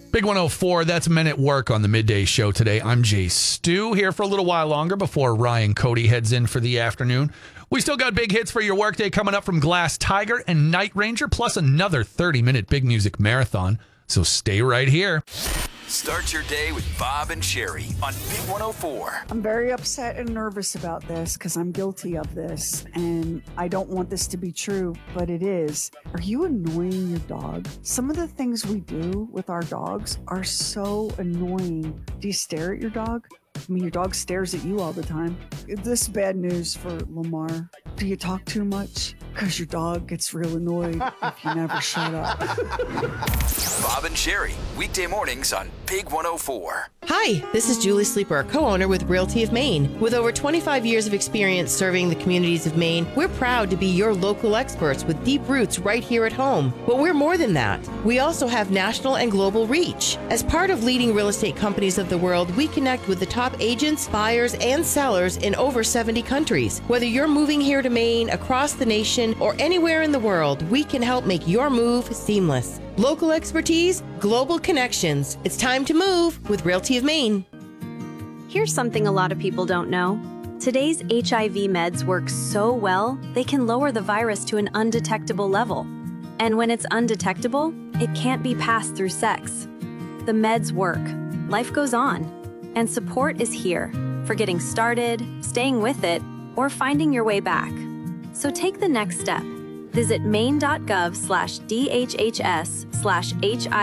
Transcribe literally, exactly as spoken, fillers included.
Big one oh four, that's Men at Work on the Midday Show today. I'm Jay Stu, here for a little while longer before Ryan Cody heads in for the afternoon. We still got big hits for your workday coming up from Glass Tiger and Night Ranger, plus another thirty-minute big music marathon. So stay right here. Start your day with Bob and Sherry on Big one oh four. I'm very upset and nervous about this because I'm guilty of this, and I don't want this to be true, but it is. Are you annoying your dog? Some of the things we do with our dogs are so annoying. Do you stare at your dog? I mean, your dog stares at you all the time. This is bad news for Lamar. Do you talk too much? Because your dog gets real annoyed if you never shut up. Bob and Sherry, weekday mornings on Big one oh four. Hi, this is Julie Sleeper, co-owner with Realty of Maine. With over twenty-five years of experience serving the communities of Maine, we're proud to be your local experts with deep roots right here at home. But we're more than that. We also have national and global reach. As part of leading real estate companies of the world, we connect with the top agents, buyers, and sellers in over seventy countries. Whether you're moving here to Maine, across the nation, or anywhere in the world, we can help make your move seamless. Local expertise, global connections. It's time to move with Realty of Maine. Here's something a lot of people don't know. Today's H I V meds work so well, they can lower the virus to an undetectable level. And when it's undetectable, it can't be passed through sex. The meds work. Life goes on. And support is here for getting started, staying with it, or finding your way back. So take the next step. Visit maine.gov slash DHHS slash HIV